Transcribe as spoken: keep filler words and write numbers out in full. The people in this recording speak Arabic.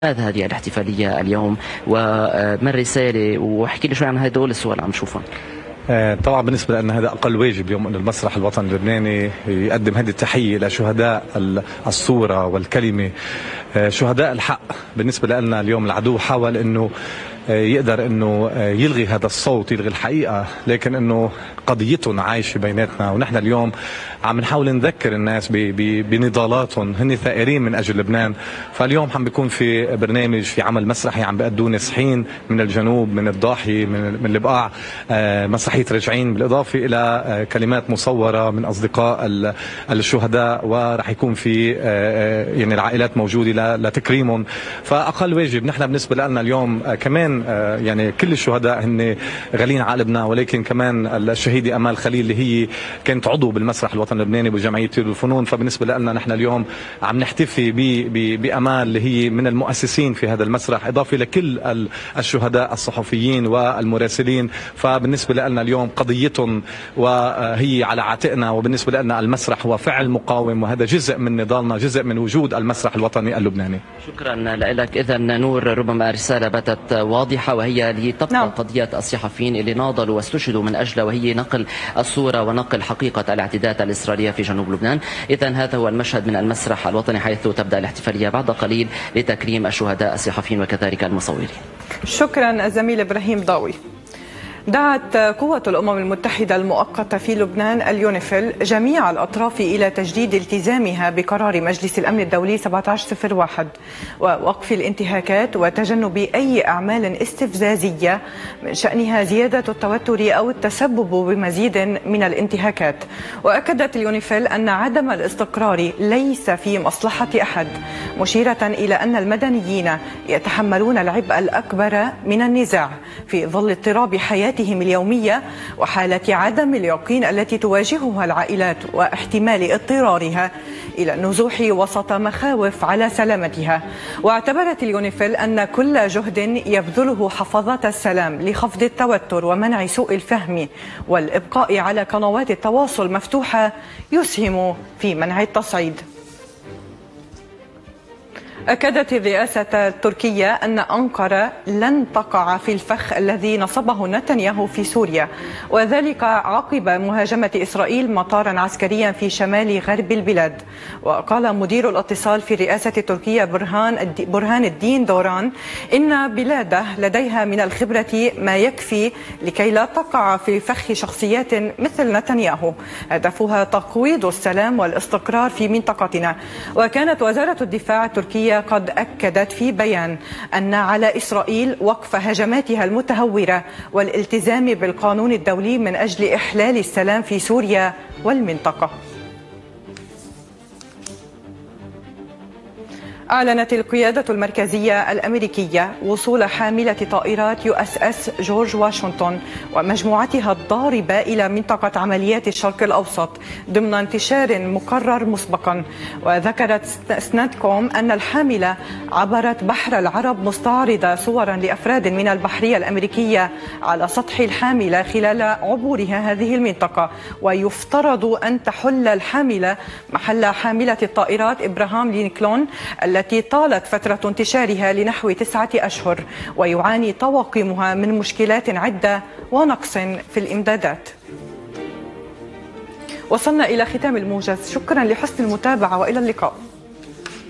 ماذا هذه الاحتفالية اليوم وما الرسالة، واحكي لي شوي عن هدول الصور اللي عم نشوفهم. طبعا بالنسبة لنا هذا أقل واجب اليوم أن المسرح الوطني اللبناني يقدم هذه التحية لشهداء الصورة والكلمة، شهداء الحق. بالنسبة لنا اليوم العدو حاول أنه يقدر أنه يلغي هذا الصوت، يلغي الحقيقة، لكن أنه قضيتهم عايشة بيناتنا، ونحن اليوم عم نحاول نذكر الناس بنضالاتهم، هن ثائرين من أجل لبنان. فاليوم عم بيكون في برنامج، في عمل مسرحي عم بيأدوه ناصحين من الجنوب، من الضاحي، من من البقاع، مسرحية رجعين، بالإضافة إلى كلمات مصورة من أصدقاء الشهداء، وراح يكون في يعني العائلات موجودة لتكريمهم. فأقل واجب نحن بالنسبة لنا اليوم كمان يعني كل الشهداء هن غاليين على قلبنا، ولكن كمان الشهيدة أمال خليل اللي هي كانت عضو بالمسرح الوطني اللبناني بجمعية تير الفنون. فبالنسبة لنا نحن اليوم عم نحتفي بأمال اللي هي من المؤسسين في هذا المسرح، إضافة لكل الشهداء الصحفيين والمراسلين. فبالنسبة لنا اليوم قضيتهم وهي على عاتقنا، وبالنسبة لنا المسرح هو فعل مقاوم، وهذا جزء من نضالنا، جزء من وجود المسرح الوطني اللبناني. شكرا لك. إذا نور، ربما رسالة باتت واضحة، وهي لتبقى نعم. قضية الصحفيين اللي ناضلوا واستشهدوا من أجلها، وهي نقل الصورة ونقل حقيقة الاعتداءات الإسرائيلية في جنوب لبنان. إذا هذا هو المشهد من المسرح الوطني، حيث تبدأ الاحتفالية بعد قليل لتكريم الشهداء الصحفيين وكذلك المصورين. شكرا الزميل إبراهيم ضاوي. دعت قوة الأمم المتحدة المؤقتة في لبنان اليونيفيل جميع الأطراف إلى تجديد التزامها بقرار مجلس الأمن الدولي سبعة عشر صفر واحد ووقف الانتهاكات وتجنب أي أعمال استفزازية من شأنها زيادة التوتر أو التسبب بمزيد من الانتهاكات. وأكدت اليونيفيل أن عدم الاستقرار ليس في مصلحة أحد، مشيرة إلى أن المدنيين يتحملون العبء الأكبر من النزاع في ظل اضطراب حياتهم اليومية وحالة عدم اليقين التي تواجهها العائلات واحتمال اضطرارها إلى النزوح وسط مخاوف على سلامتها. واعتبرت اليونيفيل أن كل جهد يبذله حفظة السلام لخفض التوتر ومنع سوء الفهم والإبقاء على قنوات التواصل مفتوحة يسهم في منع التصعيد. أكدت الرئاسة التركية أن أنقرة لن تقع في الفخ الذي نصبه نتنياهو في سوريا، وذلك عقب مهاجمة إسرائيل مطارا عسكريا في شمال غرب البلاد. وقال مدير الاتصال في الرئاسة التركية برهان برهان الدين دوران إن بلاده لديها من الخبرة ما يكفي لكي لا تقع في فخ شخصيات مثل نتنياهو هدفها تقويض السلام والاستقرار في منطقتنا. وكانت وزارة الدفاع التركية قد أكدت في بيان أن على إسرائيل وقف هجماتها المتهورة والالتزام بالقانون الدولي من أجل إحلال السلام في سوريا والمنطقة. أعلنت القيادة المركزية الأمريكية وصول حاملة طائرات يو اس اس جورج واشنطن ومجموعتها الضاربة إلى منطقة عمليات الشرق الأوسط ضمن انتشار مقرر مسبقا. وذكرت سناتكوم أن الحاملة عبرت بحر العرب مستعرضة صورا لأفراد من البحرية الأمريكية على سطح الحاملة خلال عبورها هذه المنطقة. ويفترض أن تحل الحاملة محل حاملة الطائرات إبراهام لينكولن التي طالت فترة انتشارها لنحو تسعة أشهر، ويعاني طواقمها من مشكلات عدة ونقص في الإمدادات. وصلنا إلى ختام الموجز، شكرا لحسن المتابعة وإلى اللقاء.